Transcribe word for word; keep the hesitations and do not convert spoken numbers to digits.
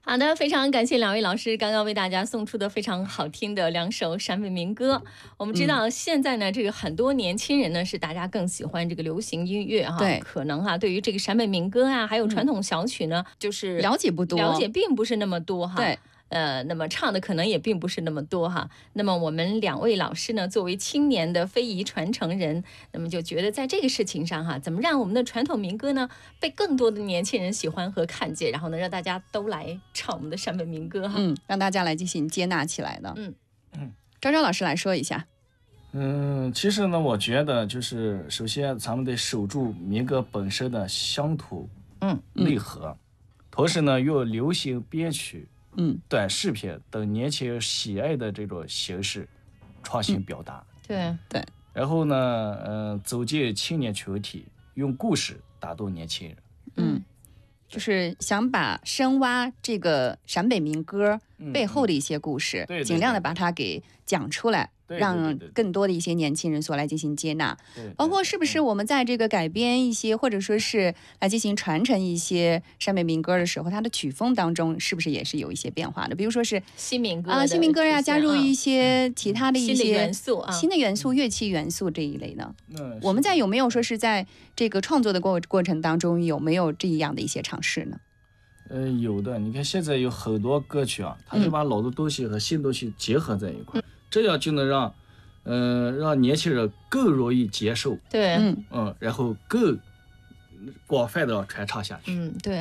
好的，非常感谢两位老师刚刚为大家送出的非常好听的两首陕北民歌。我们知道现在呢，这个很多年轻人呢是大家更喜欢这个流行音乐哈， 对， 可能哈对于这个陕北民歌啊，还有传统小曲呢，就是了解不多， 了解并不是那么多哈。 对。 呃，那么唱的可能也并不是那么多哈。那么我们两位老师呢，作为青年的非遗传承人，那么就觉得在这个事情上哈，怎么让我们的传统民歌呢被更多的年轻人喜欢和看见，然后呢让大家都来唱我们的陕北民歌哈。 嗯，让大家来进行接纳起来的。 嗯嗯， 昭昭老师来说一下。 嗯，其实呢，我觉得就是首先咱们得守住民歌本身的乡土嗯内核，嗯、同时呢，用流行编曲。 嗯， 短视频等年轻人喜爱的这种形式创新表达， 嗯、对对。然后呢，嗯、呃，走进青年群体，用故事打动年轻人。 嗯，就是想把深挖这个陕北民歌背后的一些故事， 嗯、 尽量的把它给讲出来。 对对对对， 让更多的一些年轻人所来进行接纳， 对对对， 包括是不是我们在这个改编一些，或者说是来进行传承一些陕北民歌的时候，它的曲风当中是不是也是有一些变化的？比如说是新民歌啊，新民歌呀、啊，加入一些其他的一些新的元素啊， 新的元素、乐器元素这一类呢？ 嗯， 我们在有没有说是在这个创作的过过程当中有没有这样的一些尝试呢？ 呃，有的。你看现在有很多歌曲啊，它就把老的东西和新东西结合在一块、嗯，这样就能让。嗯、呃，让年轻人更容易接受， 对， 嗯嗯，然后更广泛的传唱下去， 嗯，对。